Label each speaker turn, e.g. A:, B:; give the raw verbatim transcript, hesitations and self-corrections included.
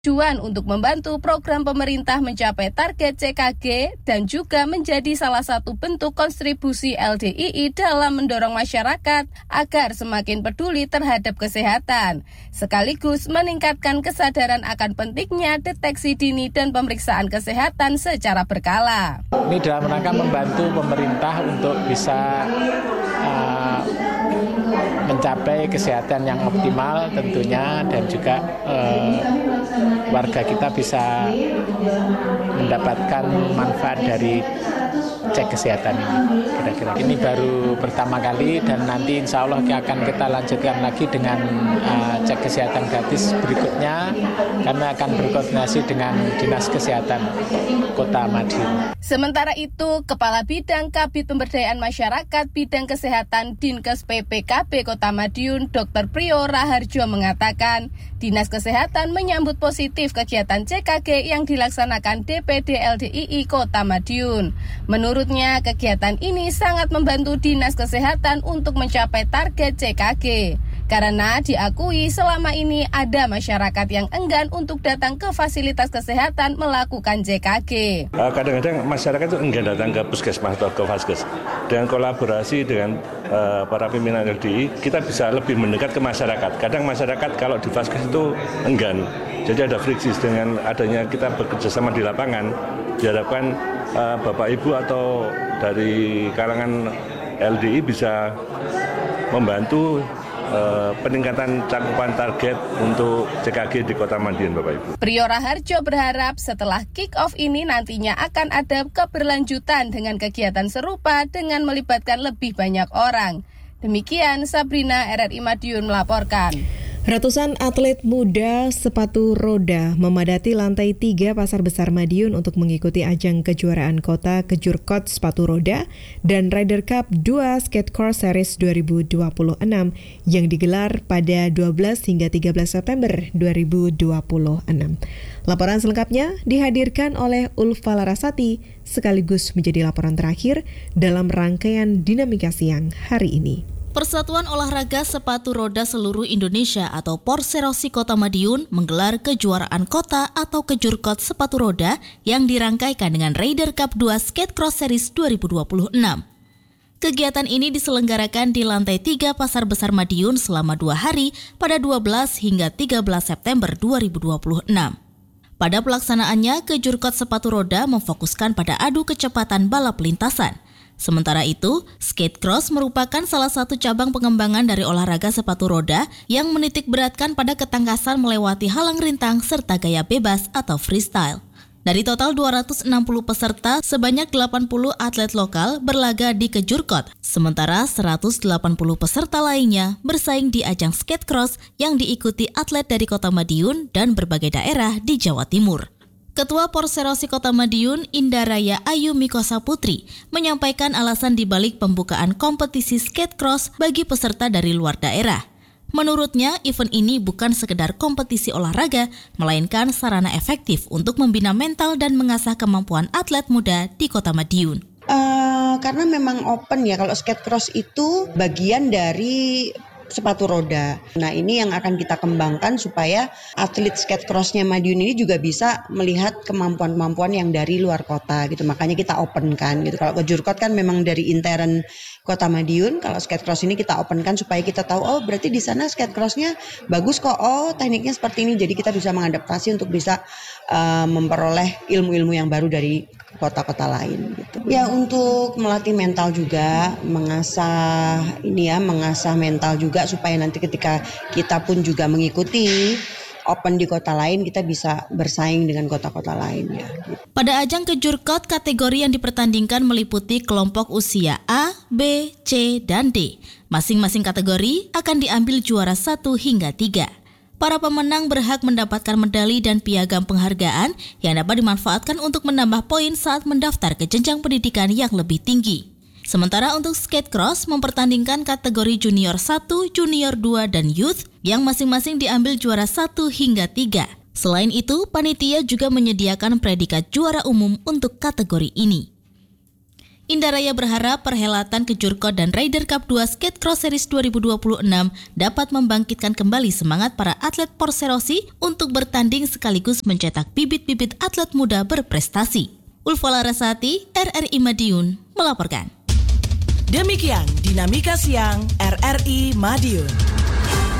A: Tujuan untuk membantu program pemerintah mencapai target C K G dan juga menjadi salah satu bentuk kontribusi L D I I dalam mendorong masyarakat agar semakin peduli terhadap kesehatan, sekaligus meningkatkan kesadaran akan pentingnya deteksi dini dan pemeriksaan kesehatan secara berkala.
B: Ini dalam rangka membantu pemerintah untuk bisa uh, mencapai kesehatan yang optimal tentunya, dan juga uh, warga kita bisa mendapatkan manfaat dari cek kesehatan ini. Kira-kira ini baru pertama kali, dan nanti insya Allah akan kita lanjutkan lagi dengan uh, cek kesehatan gratis berikutnya, karena akan berkoordinasi dengan Dinas Kesehatan Kota Madiun.
A: Sementara itu, Kepala Bidang Kabid Pemberdayaan Masyarakat Bidang Kesehatan Dinkes P P K B Kota Madiun, Dokter Priyo Raharjo mengatakan, Dinas Kesehatan menyambut positif kegiatan C K G yang dilaksanakan D P D L D I I Kota Madiun. Menurutnya, kegiatan ini sangat membantu Dinas Kesehatan untuk mencapai target C K G. Karena diakui selama ini ada masyarakat yang enggan untuk datang ke fasilitas kesehatan melakukan C K G.
C: Kadang-kadang masyarakat itu enggan datang ke puskesmas atau ke vaskes. Dengan kolaborasi dengan uh, para pimpinan L D I I, kita bisa lebih mendekat ke masyarakat. Kadang masyarakat kalau di vaskes itu enggan. Jadi ada friksi. Dengan adanya kita bekerja sama di lapangan, diharapkan uh, Bapak Ibu atau dari kalangan L D I I bisa membantu Uh, peningkatan cakupan target untuk C K G di Kota Madiun, Bapak Ibu.
A: Priyo Raharjo berharap setelah kick-off ini nantinya akan ada keberlanjutan dengan kegiatan serupa dengan melibatkan lebih banyak orang. Demikian Sabrina, R R I Madiun melaporkan.
D: Ratusan atlet muda sepatu roda memadati lantai tiga Pasar Besar Madiun untuk mengikuti ajang kejuaraan kota Kejurkot sepatu roda dan Ryder Cup dua Skatecross Series dua ribu dua puluh enam yang digelar pada dua belas hingga tiga belas September dua ribu dua puluh enam. Laporan selengkapnya dihadirkan oleh Ulfa Larasati sekaligus menjadi laporan terakhir dalam rangkaian Dinamika Siang hari ini.
E: Persatuan Olahraga Sepatu Roda Seluruh Indonesia atau Porserosi Kota Madiun menggelar kejuaraan kota atau Kejurkot sepatu roda yang dirangkaikan dengan Ryder Cup dua Skatecross Series dua ribu dua puluh enam. Kegiatan ini diselenggarakan di lantai tiga Pasar Besar Madiun selama dua hari pada dua belas hingga tiga belas September dua ribu dua puluh enam. Pada pelaksanaannya, Kejurkot sepatu roda memfokuskan pada adu kecepatan balap lintasan. Sementara itu, skatecross merupakan salah satu cabang pengembangan dari olahraga sepatu roda yang menitik beratkan pada ketangkasan melewati halang rintang serta gaya bebas atau freestyle. Dari total dua ratus enam puluh peserta, sebanyak delapan puluh atlet lokal berlaga di Kejurkot, sementara seratus delapan puluh peserta lainnya bersaing di ajang skatecross yang diikuti atlet dari Kota Madiun dan berbagai daerah di Jawa Timur. Ketua Porserosi Kota Madiun, Indaraya Ayu Mikosa Putri, menyampaikan alasan dibalik pembukaan kompetisi skatecross bagi peserta dari luar daerah. Menurutnya, event ini bukan sekedar kompetisi olahraga, melainkan sarana efektif untuk membina mental dan mengasah kemampuan atlet muda di Kota Madiun.
F: Uh, karena memang open ya, kalau skatecross itu bagian dari sepatu roda. Nah, ini yang akan kita kembangkan supaya atlet skatecross-nya Madiun ini juga bisa melihat kemampuan-kemampuan yang dari luar kota gitu. Makanya kita open kan gitu. Kalau Kejurkot kan memang dari intern Kota Madiun, kalau skatecross ini kita open kan supaya kita tahu, oh berarti di sana skatecross-nya bagus kok. Oh, tekniknya seperti ini. Jadi kita bisa mengadaptasi untuk bisa uh, memperoleh ilmu-ilmu yang baru dari kota-kota lain gitu. Ya, untuk melatih mental juga, mengasah ini ya, mengasah mental juga supaya nanti ketika kita pun juga mengikuti open di kota lain, kita bisa bersaing dengan kota-kota lain ya. Gitu.
E: Pada ajang Kejurkot, kategori yang dipertandingkan meliputi kelompok usia A, B, C, dan D. Masing-masing kategori akan diambil juara satu hingga tiga. Para pemenang berhak mendapatkan medali dan piagam penghargaan yang dapat dimanfaatkan untuk menambah poin saat mendaftar ke jenjang pendidikan yang lebih tinggi. Sementara untuk skatecross mempertandingkan kategori junior satu, junior dua, dan youth yang masing-masing diambil juara satu hingga tiga. Selain itu, panitia juga menyediakan predikat juara umum untuk kategori ini. Indaraya berharap perhelatan Kejurkot dan Ryder Cup dua Skate Cross Series dua ribu dua puluh enam dapat membangkitkan kembali semangat para atlet Porserosi untuk bertanding sekaligus mencetak bibit-bibit atlet muda berprestasi. Ulfa Larasati, R R I Madiun, melaporkan.
G: Demikian Dinamika Siang R R I Madiun.